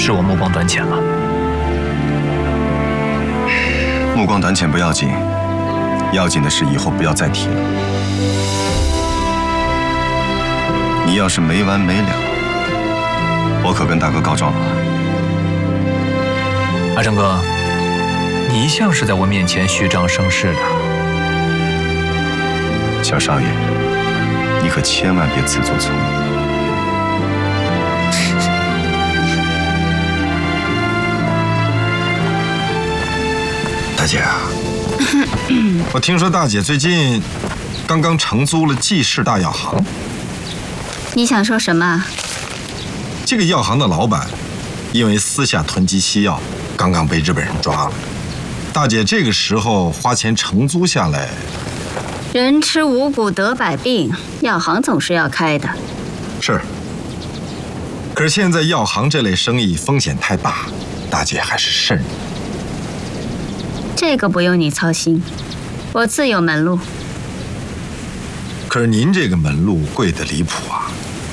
是我目光短浅了。 目光短浅不要紧，要紧的是以后不要再提了。你要是没完没了，我可跟大哥告状了啊！ 阿成哥，你一向是在我面前虚张声势的。 小少爷，你可千万别自作聪明。 大姐啊，我听说大姐最近刚刚承租了季氏大药行。 你想说什么？ 这个药行的老板因为私下囤积西药，刚刚被日本人抓了。大姐这个时候花钱承租下来， 人吃五谷得百病，药行总是要开的。 是。可是现在药行这类生意风险太大，大姐还是慎入。 这个不用你操心，我自有门路。 可是您这个门路贵得离谱啊！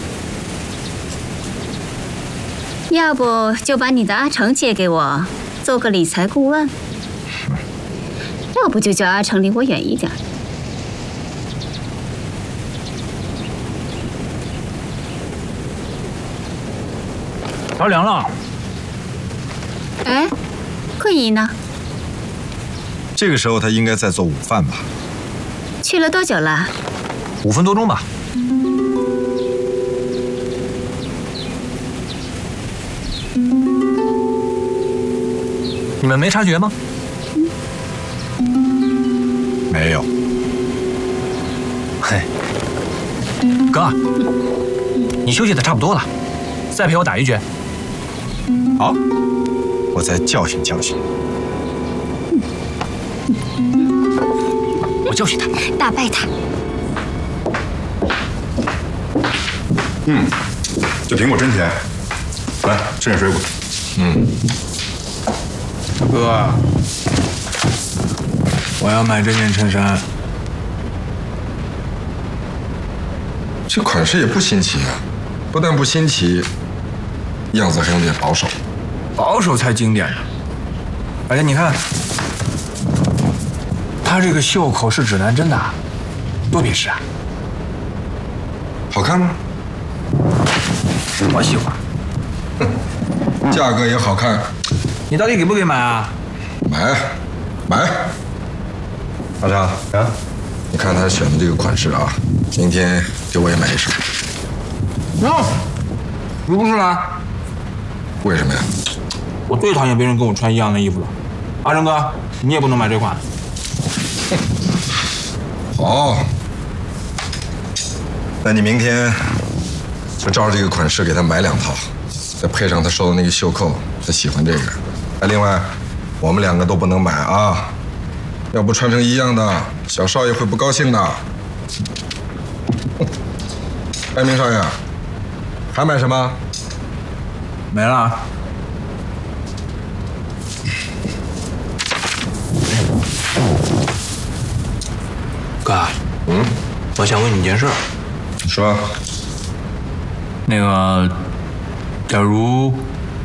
要不就把你的阿成借给我，做个理财顾问；要不就叫阿成离我远一点。 着凉了。 哎，桂姨呢？ 这个时候她应该在做午饭吧？ 去了多久了 5分多钟吧。你们没察觉吗？ 没有。 嘿，哥，你休息的差不多了，再陪我打一局。 好，我再教训教训。 我教训他， 打败他。 这苹果真甜，来吃点水果。 哥，我要买这件衬衫。 这款式也不新奇啊，不但不新奇，样子还有点保守。 保守才经典呢。而且你看，它这个袖口是指南针的，多别致啊！ 好看吗？ 我喜欢。 价格也好看。 你到底给不给买啊？ 买。阿昌啊，你看他选的这个款式啊，明天给我也买一身。 你不是吗？ 为什么呀？ 我最讨厌别人跟我穿一样的衣服了。阿成哥，你也不能买这款。 好，那你明天就照着这个款式给他买2套，再配上他收的那个袖扣，他喜欢这个。另外，我们2个都不能买啊，要不穿成一样的，小少爷会不高兴的。哎，明少爷，还买什么？ 没了。哥，我想问你件事。 你说。 那个，假如，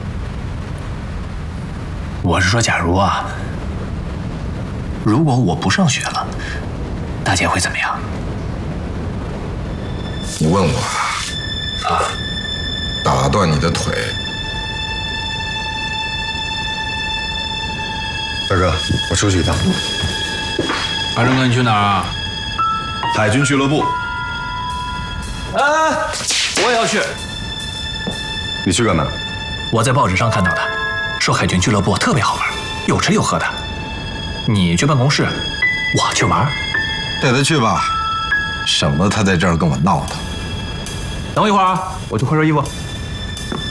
我是说，假如啊，如果我不上学了，大姐会怎么样？ 你问我啊？打断你的腿。 大哥，我出去一趟。 阿成哥，你去哪儿啊？ 海军俱乐部。 我也要去。 你去干嘛？ 我在报纸上看到的，说海军俱乐部特别好玩，有吃有喝的。你去办公室，我去玩。 带他去吧，省得他在这儿跟我闹腾。 等我一会儿啊，我去换身衣服。